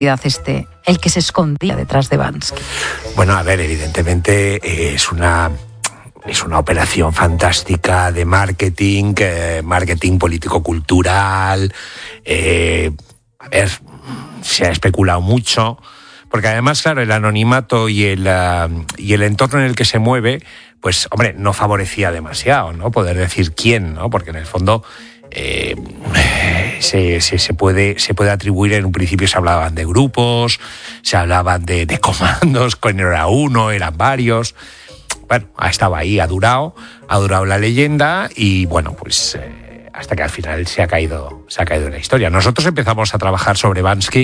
el que se escondía detrás de Banksy? Bueno, a ver, evidentemente es una operación fantástica de marketing, marketing político-cultural. A ver, se ha especulado mucho, porque además, claro, el anonimato y el entorno en el que se mueve, pues, hombre, no favorecía demasiado, ¿no? Poder decir quién, ¿no? Porque en el fondo se puede atribuir. En un principio se hablaban de grupos, se hablaban de comandos, que no era uno, eran varios. Bueno, estaba ahí, ha durado la leyenda y bueno, pues hasta que al final se ha caído en la historia. Nosotros empezamos a trabajar sobre Banksy,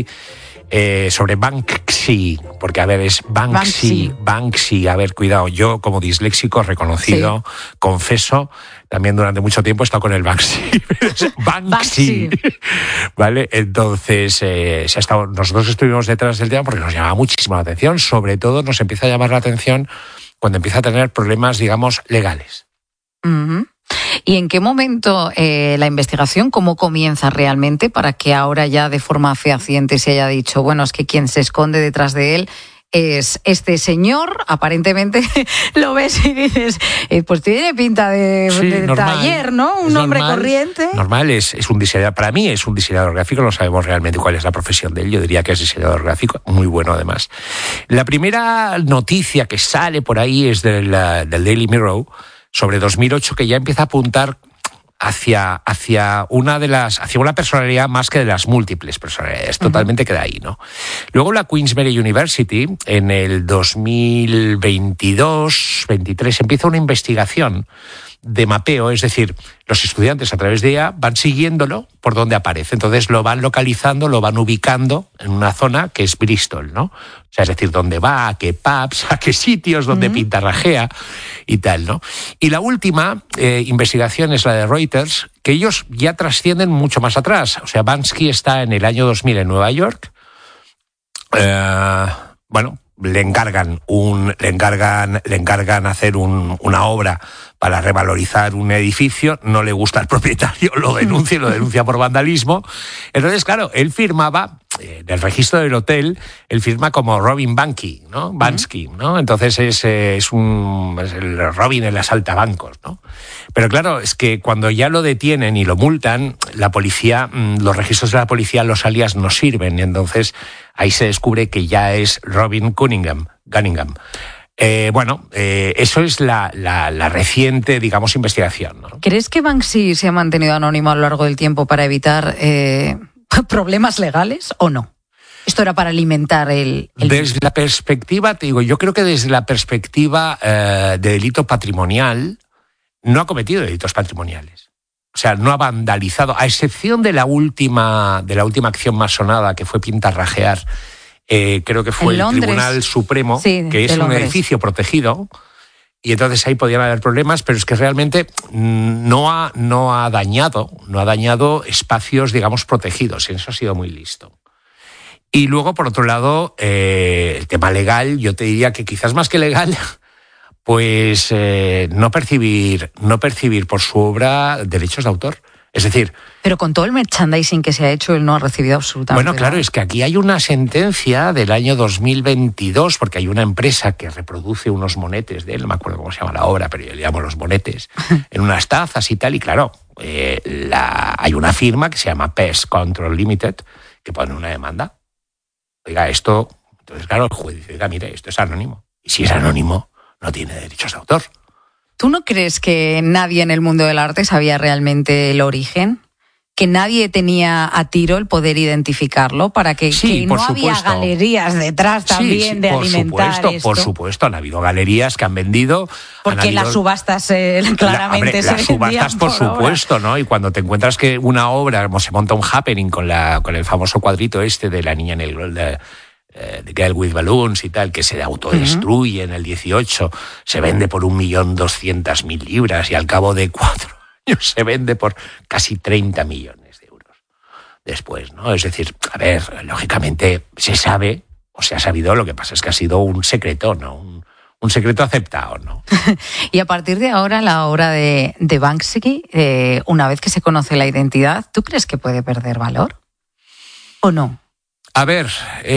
porque a ver, es Banksy, a ver, cuidado, yo como disléxico reconocido, sí, confeso, también durante mucho tiempo he estado con el Banksy. Banksy. ¿Vale? Entonces, nosotros estuvimos detrás del tema porque nos llamaba muchísimo la atención, sobre todo nos empieza a llamar la atención cuando empieza a tener problemas, digamos, legales. Uh-huh. ¿Y en qué momento la investigación, cómo comienza realmente para que ahora ya de forma fehaciente se haya dicho, bueno, es que quien se esconde detrás de él es este señor? Aparentemente lo ves y dices, pues tiene pinta de taller, ¿no? Un hombre corriente. Normal, es un diseñador, para mí es un diseñador gráfico, no sabemos realmente cuál es la profesión de él, yo diría que es diseñador gráfico, muy bueno además. La primera noticia que sale por ahí es del Daily Mirror, sobre 2008, que ya empieza a apuntar hacia una personalidad más que de las múltiples personalidades. Totalmente queda ahí, ¿no? Luego la Queensberry University, en el 2022-23, empieza una investigación de mapeo, es decir, los estudiantes a través de ella van siguiéndolo por donde aparece. Entonces lo van localizando, lo van ubicando en una zona que es Bristol, ¿no? O sea, es decir, dónde va, a qué pubs, a qué sitios, dónde pintarrajea y tal, ¿no? Y la última investigación es la de Reuters, que ellos ya trascienden mucho más atrás. O sea, Banksy está en el año 2000 en Nueva York. Le encargan hacer una obra para revalorizar un edificio, no le gusta al propietario, lo denuncia por vandalismo. Entonces, claro, él firmaba, en el registro del hotel, él firma como Robin Banksy, ¿no? Banksy, ¿no? Entonces es el Robin el asaltabancos, ¿no? Pero claro, es que cuando ya lo detienen y lo multan, la policía, los registros de la policía, los alias no sirven, y entonces ahí se descubre que ya es Robin Cunningham. Eso es la reciente, digamos, investigación, ¿no? ¿Crees que Banksy se ha mantenido anónimo a lo largo del tiempo para evitar problemas legales o no? ¿Esto era para alimentar el... Desde la perspectiva, te digo, yo creo que desde la perspectiva de delito patrimonial, no ha cometido delitos patrimoniales. O sea, no ha vandalizado, a excepción de la última acción más sonada, que fue pintarrajear, creo que fue el Tribunal Supremo, sí, que es un edificio protegido, y entonces ahí podían haber problemas, pero es que realmente no ha dañado espacios, digamos, protegidos, y eso ha sido muy listo. Y luego, por otro lado, el tema legal, yo te diría que quizás más que legal, pues no percibir por su obra derechos de autor. Es decir... Pero con todo el merchandising que se ha hecho, él no ha recibido absolutamente nada. Bueno, claro, es que aquí hay una sentencia del año 2022, porque hay una empresa que reproduce unos monetes de él, no me acuerdo cómo se llama la obra, pero yo le llamo los monetes, en unas tazas y tal, y claro, hay una firma que se llama Pest Control Limited, que pone una demanda. Oiga, esto... Entonces, claro, el juez dice, oiga, mire, esto es anónimo. Y si es anónimo, no tiene derechos de autor. ¿Tú no crees que nadie en el mundo del arte sabía realmente el origen? ¿Que nadie tenía a tiro el poder identificarlo para que no había galerías detrás también de alimentar esto? Por supuesto, han habido galerías que han vendido... Porque las subastas claramente se vendían. Las subastas, por supuesto, ¿no? Y cuando te encuentras que una obra, como se monta un happening con el famoso cuadrito de la niña en el... The Girl with Balloons y tal, que se autodestruye en el 18, se vende por 1.200.000 libras y al cabo de 4 años se vende por casi 30 millones de euros después, ¿no? Es decir, a ver, lógicamente se sabe, o se ha sabido, lo que pasa es que ha sido un secreto, ¿no? Un secreto aceptado, ¿no? Y a partir de ahora, la obra de Banksy, una vez que se conoce la identidad, ¿tú crees que puede perder valor o no? A ver,